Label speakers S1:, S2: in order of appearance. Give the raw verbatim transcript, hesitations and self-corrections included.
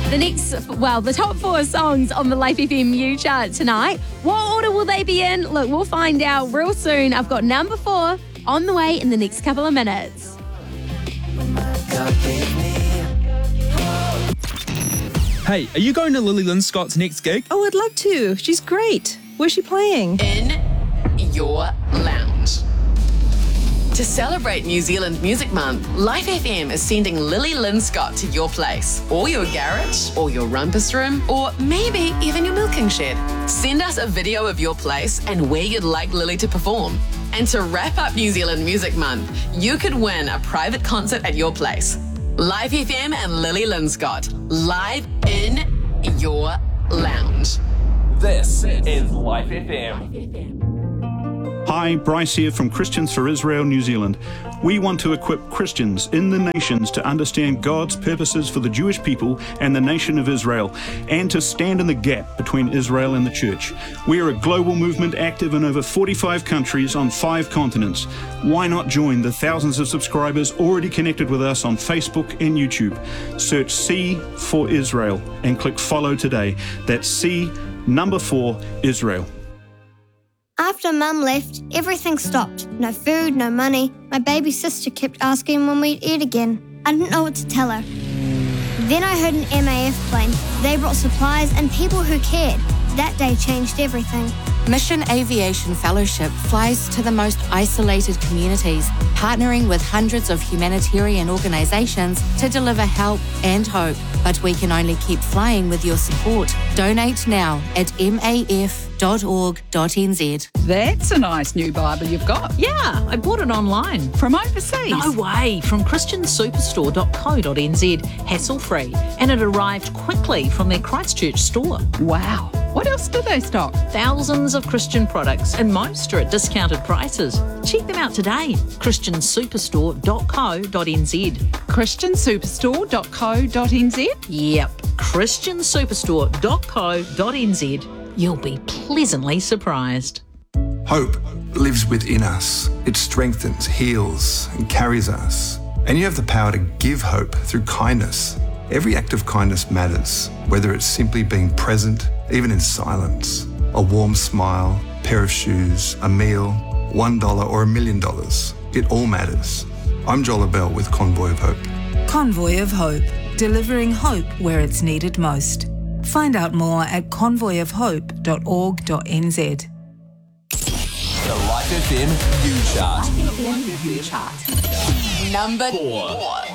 S1: The next, well, the top four songs on the Life F M U chart tonight. What order will they be in? Look, we'll find out real soon. I've got number four on the way in the next couple of minutes.
S2: Hey, are you going to Lily Lynn Scott's next gig?
S3: Oh, I'd love to. She's great. Where's she playing?
S4: In your lounge. To celebrate New Zealand Music Month, Life F M is sending Lily Lynn Scott to your place, or your garage, or your rumpus room, or maybe even your milking shed. Send us a video of your place and where you'd like Lily to perform. And to wrap up New Zealand Music Month, you could win a private concert at your place. Life F M and Lily Lynn Scott, live in your lounge.
S5: This is Life F M.
S6: Hi, Bryce here from Christians for Israel, New Zealand. We want to equip Christians in the nations to understand God's purposes for the Jewish people and the nation of Israel, and to stand in the gap between Israel and the church. We are a global movement active in over forty-five countries on five continents. Why not join the thousands of subscribers already connected with us on Facebook and YouTube? Search C for Israel and click follow today. That's C number four Israel.
S7: After Mum left, everything stopped. No food, no money. My baby sister kept asking when we'd eat again. I didn't know what to tell her. Then I heard an M A F plane. They brought supplies and people who cared. That day changed everything.
S8: Mission Aviation Fellowship flies to the most isolated communities, partnering with hundreds of humanitarian organisations to deliver help and hope. But we can only keep flying with your support. Donate now at m a f dot org dot n z.
S9: That's a nice new Bible you've got.
S10: Yeah, I bought it online.
S9: From overseas?
S10: No way, from christian superstore dot co dot n z, hassle-free. And it arrived quickly from their Christchurch store.
S9: Wow. What else do they stock?
S10: Thousands of Christian products, and most are at discounted prices. Check them out today. christian superstore dot co dot n z.
S9: christian superstore dot co dot n z?
S10: Yep, christian superstore dot co dot n z. You'll be pleasantly surprised.
S11: Hope lives within us. It strengthens, heals, and carries us. And you have the power to give hope through kindness. Every act of kindness matters, whether it's simply being present, even in silence. A warm smile, pair of shoes, a meal, one dollar or a million dollars. It all matters. I'm Joel Abell with Convoy of Hope.
S12: Convoy of Hope, delivering hope where it's needed most. Find out more at convoy of hope dot org dot n z.
S5: The Life F M U Chart.
S4: Number four.